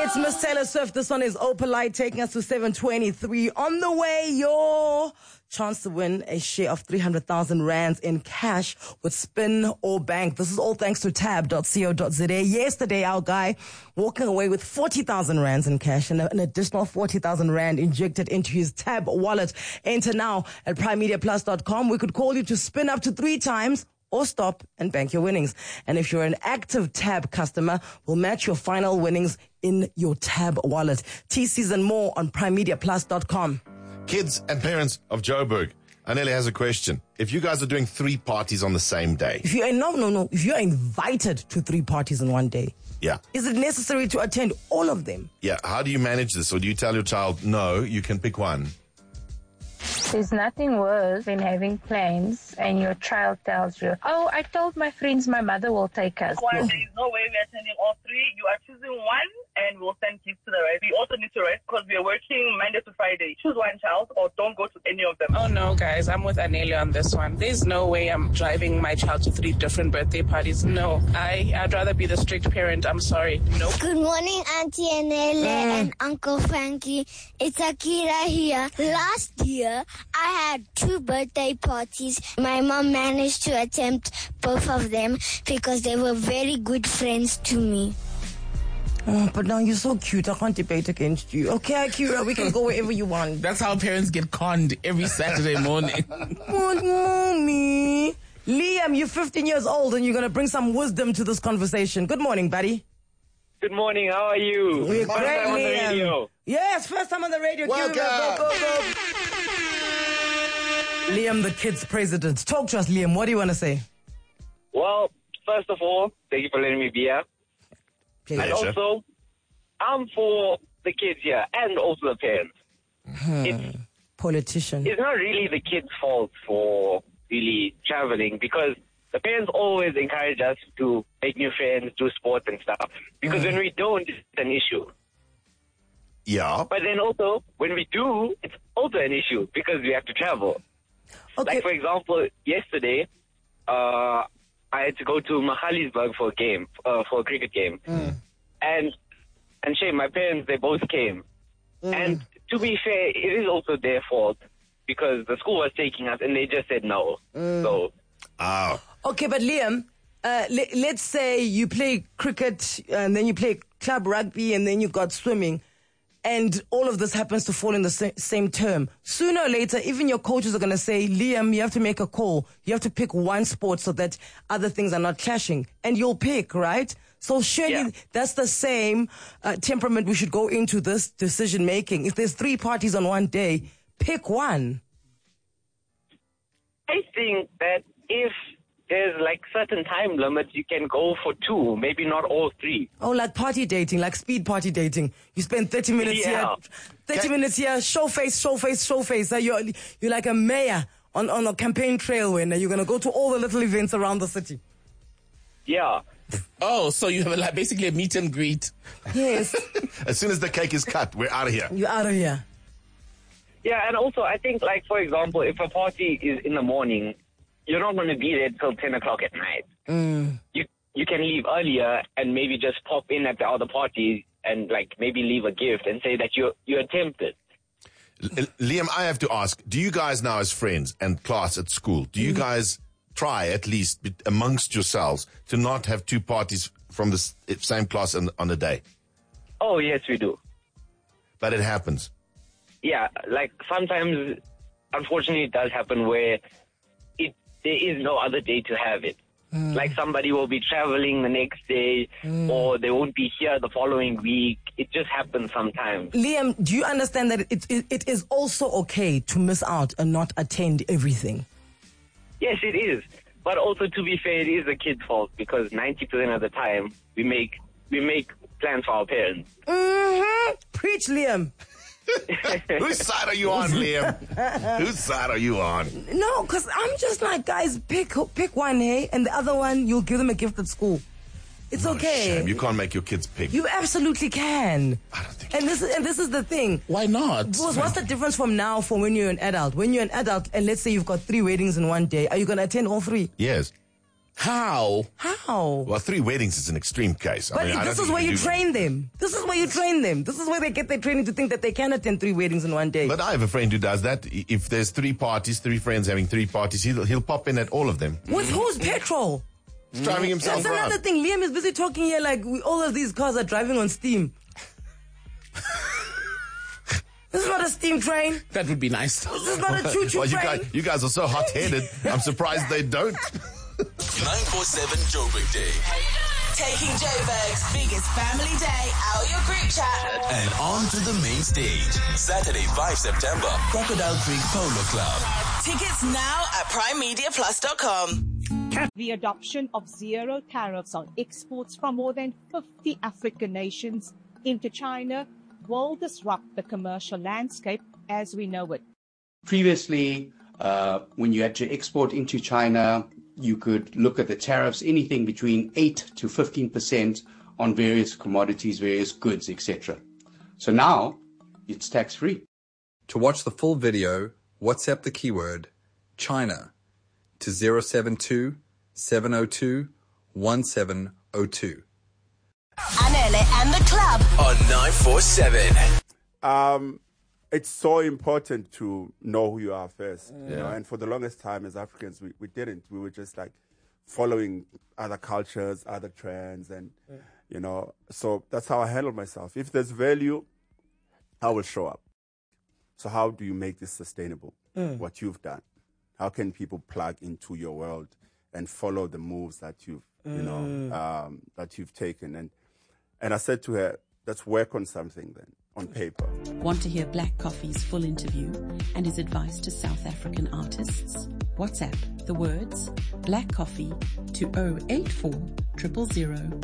It's Miss Taylor Swift. This one is Opalite taking us to 7:23. On the way, your chance to win a share of 300,000 rands in cash with Spin or Bank. This is all thanks to tab.co.za. Yesterday, our guy walking away with 40,000 rands in cash and an additional 40,000 rand injected into his Tab wallet. Enter now at primemediaplus.com. We could call you to spin up to 3 times or stop and bank your winnings. And if you're an active Tab customer, we'll match your final winnings in your Tab wallet. TCs and more on primemediaplus.com. Kids and parents of Joburg, Anele has a question. If you guys are doing 3 parties on the same day. If you're if you're invited to 3 parties in one day, yeah, is it necessary to attend all of them? Yeah, how do you manage this? Or do you tell your child, no, you can pick one? There's nothing worse than having plans and your child tells you, oh, I told my friends my mother will take us. There is no way we're attending all 3. You are choosing one and we'll send gifts to the rest. We also need to rest because we are working Monday to Friday. Choose one child or don't go to any of them. Oh no, guys, I'm with Anele on this one. There's no way I'm driving my child to 3 different birthday parties. No, I'd rather be the strict parent. I'm sorry. Nope. Good morning, Auntie Anele and Uncle Frankie. It's Akira here. Last year, I had 2 birthday parties. My mom managed to attempt both of them because they were very good friends to me. Oh, but now you're so cute. I can't debate against you. Okay, Akira, we can go wherever you want. That's how parents get conned every Saturday morning. What, mommy? Liam, you're 15 years old and you're going to bring some wisdom to this conversation. Good morning, buddy. Good morning. How are you? We're First great, time on the Liam. radio. Yes, first time on the radio. Welcome. Go. Liam, the kids' president. Talk to us, Liam. What do you want to say? Well, first of all, thank you for letting me be here. Pleasure. And also, I'm for the kids here and also the parents. Politician. It's not really the kids' fault for really traveling because the parents always encourage us to make new friends, do sports and stuff. Because when we don't, it's an issue. Yeah. But then also, when we do, it's also an issue because we have to travel. Okay. Like, for example, yesterday, I had to go to Mahalisburg for a game, for a cricket game. And Shay, my parents, they both came. And to be fair, it is also their fault because the school was taking us and they just said no. So. Okay, but Liam, let's say you play cricket and then you play club rugby and then you got swimming. And all of this happens to fall in the same term. Sooner or later, even your coaches are going to say, Liam, you have to make a call. You have to pick one sport so that other things are not clashing. And you'll pick, right? So surely that's the same temperament we should go into this decision making. If there's 3 parties on one day, pick one. I think that if there's like certain time limits, you can go for 2, maybe not all 3. Oh, like party dating, like speed party dating. You spend 30 minutes here, 30 minutes here, show face. You're like a mayor on a campaign trail when you're going to go to all the little events around the city. Yeah. Oh, so you have basically a meet and greet. Yes. As soon as the cake is cut, we're out of here. You're out of here. Yeah, and also I think, like, for example, if a party is in the morning, you're not going to be there till 10 o'clock at night. You can leave earlier and maybe just pop in at the other party and, like, maybe leave a gift and say that you attempted. Liam, I have to ask, do you guys now as friends and class at school, do you guys try at least amongst yourselves to not have 2 parties from the same class on a day? Oh, yes, we do. But it happens. Yeah, like sometimes, unfortunately, it does happen where there is no other day to have it. Like somebody will be traveling the next day or they won't be here the following week. It just happens sometimes. Liam, do you understand that it is also okay to miss out and not attend everything? Yes, it is. But also, to be fair, it is the kid's fault because 90% of the time we make plans for our parents. Preach, Liam. Whose side are you on, Liam? Whose side are you on? No, because I'm just like, guys, pick one, hey? And the other one, you'll give them a gift at school. It's okay. Shame. You can't make your kids pick. You absolutely can. I don't think And this is the thing. Why not? Because what's the difference from now from when you're an adult? When you're an adult and let's say you've got 3 weddings in one day, are you going to attend all 3? Yes. How? How? Well, 3 weddings is an extreme case. But I don't this think is where can you do train them. This is where you train them. This is where they get their training to think that they can attend 3 weddings in one day. But I have a friend who does that. If there's 3 parties, 3 friends having 3 parties, he'll pop in at all of them. With whose petrol? He's driving himself That's another around. thing. Liam is busy talking here like all of these cars are driving on steam. This is not a steam train. That would be nice. This is not a choo-choo Well, train. you guys are so hot-headed. I'm surprised they don't. 947 Joburg Day. Taking Joburg's biggest family day out your group chat. And on to the main stage. Saturday, 5 September, Crocodile Creek Polo Club. Tickets now at primemediaplus.com. The adoption of zero tariffs on exports from more than 50 African nations into China will disrupt the commercial landscape as we know it. Previously, when you had to export into China, you could look at the tariffs, anything between 8 to 15% on various commodities, various goods, etc. So now it's tax-free. To watch the full video, WhatsApp the keyword China to 072 702 1702. Anele and the club on 947. It's so important to know who you are first, you know. And for the longest time as Africans, we didn't. We were just like following other cultures, other trends, and you know. So that's how I handle myself. If there's value, I will show up. So how do you make this sustainable? What you've done, how can people plug into your world and follow the moves that you've, you know, that you've taken? And I said to her, let's work on something then, on paper. Want to hear Black Coffee's full interview and his advice to South African artists? WhatsApp the words Black Coffee to 084 000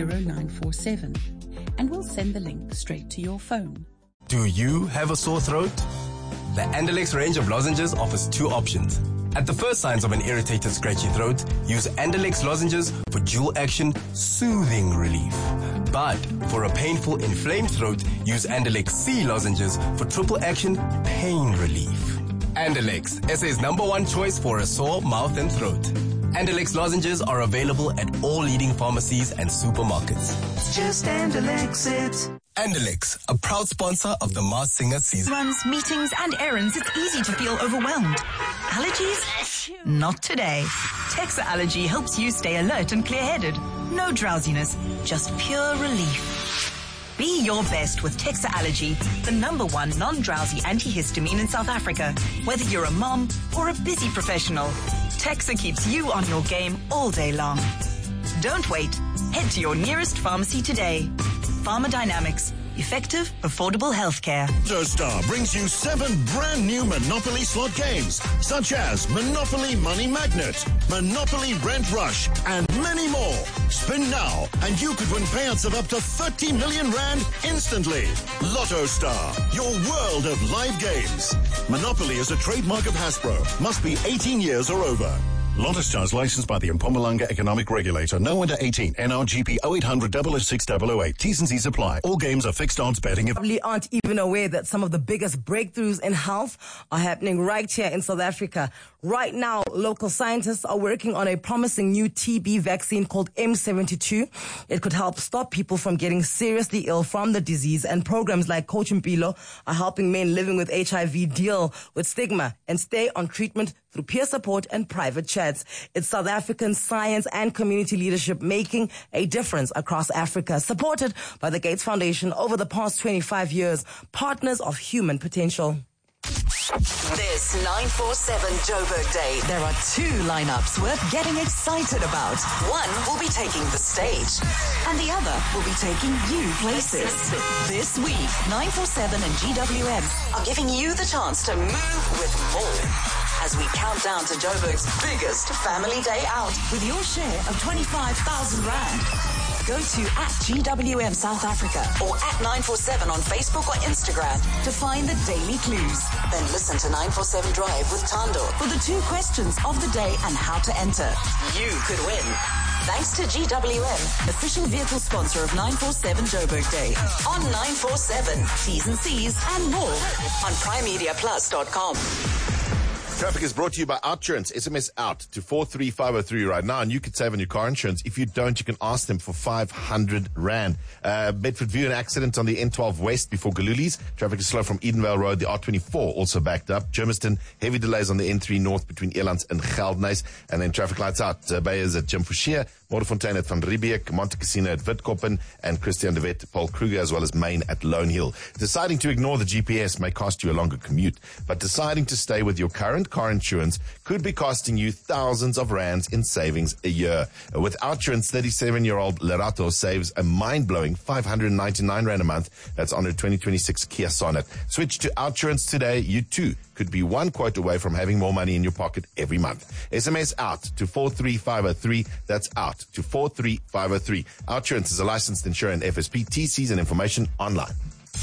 0947 and we'll send the link straight to your phone. Do you have a sore throat? The Andalex range of lozenges offers 2 options. At the first signs of an irritated, scratchy throat, use Andalex lozenges for dual action soothing relief. But for a painful, inflamed throat, use Andalex C lozenges for triple action pain relief. Andalex, SA's #1 choice for a sore mouth and throat. Andalex lozenges are available at all leading pharmacies and supermarkets. Just Andalex it. Andalex, a proud sponsor of the Masked Singer season. Runs, meetings, and errands, it's easy to feel overwhelmed. Allergies? Not today. Texa Allergy helps you stay alert and clear-headed. No drowsiness, just pure relief. Be your best with Texa Allergy, the #1 non-drowsy antihistamine in South Africa. Whether you're a mom or a busy professional, Texa keeps you on your game all day long. Don't wait. Head to your nearest pharmacy today. Pharmadynamics. Effective, affordable healthcare. Star brings you 7 brand new Monopoly slot games, such as Monopoly Money Magnet, Monopoly Rent Rush, and many more. Spin now, and you could win payouts of up to 30 million rand instantly. Lotto Star, your world of live games. Monopoly is a trademark of Hasbro. Must be 18 years or over. Lotto Star is licensed by the Mpumalanga Economic Regulator. No under 18. NRGP 0800 006 008. T's and C's apply. All games are fixed odds betting. Probably aren't even aware that some of the biggest breakthroughs in health are happening right here in South Africa. Right now, local scientists are working on a promising new TB vaccine called M72. It could help stop people from getting seriously ill from the disease, and programs like Coach Mpilo are helping men living with HIV deal with stigma and stay on treatment through peer support and private chats. It's South African science and community leadership making a difference across Africa, supported by the Gates Foundation over the past 25 years, partners of human potential. This 947 Joburg Day, there are 2 lineups worth getting excited about. One will be taking the stage, and the other will be taking you places. This week, 947 and GWM are giving you the chance to move with more as we count down to Joburg's biggest family day out with your share of 25,000 rand. Go to @GWM South Africa or @947 on Facebook or Instagram to find the daily clues. Then listen to 947 Drive with Tando for the 2 questions of the day and how to enter. You could win. Thanks to GWM, official vehicle sponsor of 947 Joburg Day. On 947, T's and C's and more on primemediaplus.com. Traffic is brought to you by Outsurance. SMS out to 43503 right now, and you could save on your car insurance. If you don't, you can ask them for 500 Rand. Bedford View, an accident on the N12 West before Galulis. Traffic is slow from Edenvale Road. The R24 also backed up. Germiston, heavy delays on the N3 North between Elands and Geldnys. And then traffic lights out. Bayers at Jim Fouchier, Moorfontein at Van Riebeek, Monte Cassino at Witkoppen, and Christian de Wet, Paul Kruger, as well as Maine at Lone Hill. Deciding to ignore the GPS may cost you a longer commute, but deciding to stay with your current car insurance could be costing you thousands of rands in savings a year. With Outsurance, 37-year-old Lerato saves a mind-blowing 599 Rand a month. That's on her 2026 Kia Sonet. Switch to Outsurance today. You too could be one quote away from having more money in your pocket every month. SMS out to 43503. That's out to 43503. Outsurance is a licensed insurer and FSP. TCs and information online.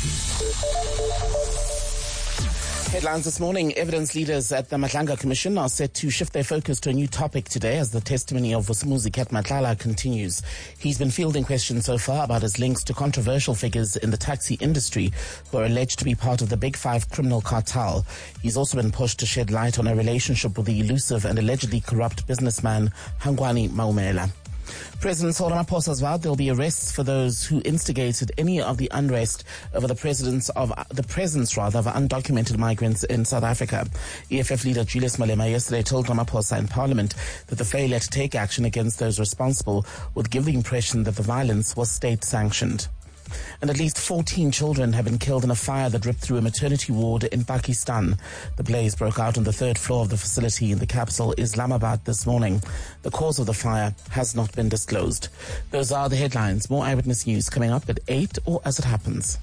Headlines this morning. Evidence leaders at the Matlanga Commission are set to shift their focus to a new topic today as the testimony of Vusumuzi Ket Matlala continues. He's been fielding questions so far about his links to controversial figures in the taxi industry who are alleged to be part of the Big Five criminal cartel. He's also been pushed to shed light on a relationship with the elusive and allegedly corrupt businessman Hangwani Maumela. President Cyril Ramaphosa vowed there will be arrests for those who instigated any of the unrest over the presence of undocumented migrants in South Africa. EFF leader Julius Malema yesterday told Ramaphosa in Parliament that the failure to take action against those responsible would give the impression that the violence was state-sanctioned. And at least 14 children have been killed in a fire that ripped through a maternity ward in Pakistan. The blaze broke out on the third floor of the facility in the capital, Islamabad, this morning. The cause of the fire has not been disclosed. Those are the headlines. More Eyewitness News coming up at 8 or as it happens.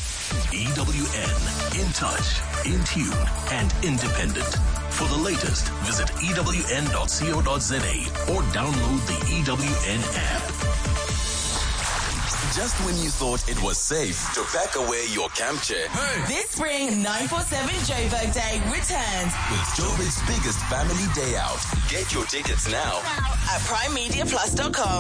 EWN, in touch, in tune, and independent. For the latest, visit ewn.co.za or download the EWN app. Just when you thought it was safe to pack away your camp chair. This spring, 947 Joburg Day returns with Joburg's biggest family day out. Get your tickets now at primemediaplus.com.